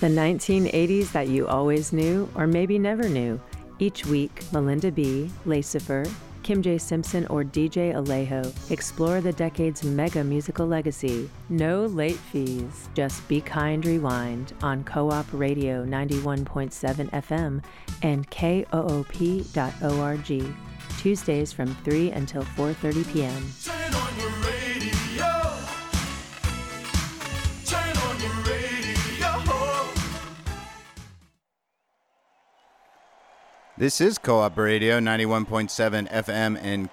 The 1980s that you always knew or maybe never knew. Each week, Melinda B., Lacifer, Kim J. Simpson, or DJ Alejo explore the decade's mega musical legacy. No late fees. Just Be Kind Rewind on Co-op Radio 91.7 FM and KOOP.org. Tuesdays from 3 until 4:30 p.m. Turn on your radio. Turn on your radio. This is Co-op Radio 91.7 FM and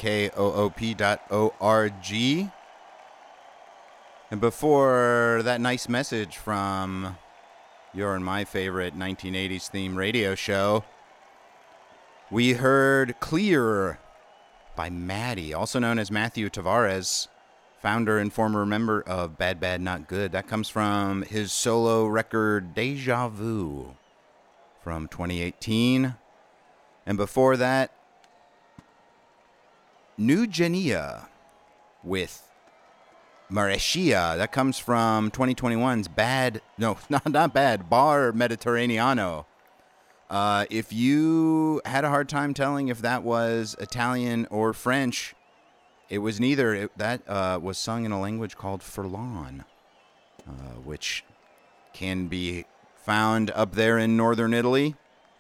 KOOP.org. And before that nice message from your and my favorite 1980s theme radio show, we heard Clear by Maddie, also known as Matthew Tavares, founder and former member of Bad Bad Not Good. That comes from his solo record Deja Vu from 2018. And before that, New Genia with Marechia. That comes from 2021's not bad, Bar Mediterraneano. If you had a hard time telling if that was Italian or French, it was neither. That was sung in a language called Furlan, which can be found up there in northern Italy.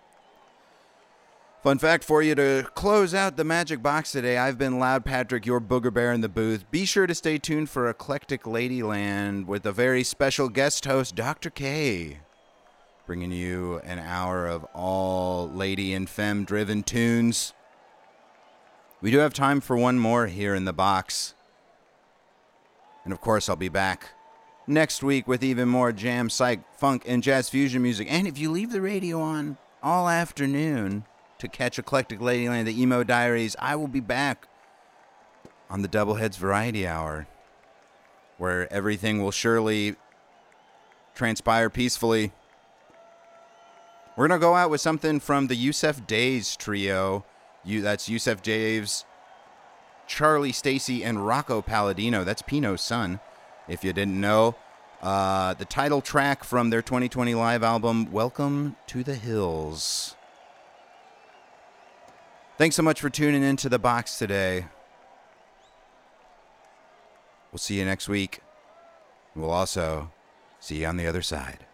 Fun fact for you to close out the Magic Box today. I've been Loud Patrick, your booger bear in the booth. Be sure to stay tuned for Eclectic Ladyland with a very special guest host, Dr. K, bringing you an hour of all lady and femme-driven tunes. We do have time for one more here in the box. And of course, I'll be back next week with even more jam, psych, funk, and jazz fusion music. And if you leave the radio on all afternoon to catch Eclectic Ladyland, the Emo Diaries, I will be back on the Doubleheads Variety Hour, where everything will surely transpire peacefully. We're going to go out with something from the Yusef Days trio. That's Yusef Days, Charlie Stacey, and Rocco Palladino. That's Pino's son, if you didn't know. The title track from their 2020 live album, Welcome to the Hills. Thanks so much for tuning into the box today. We'll see you next week. We'll also see you on the other side.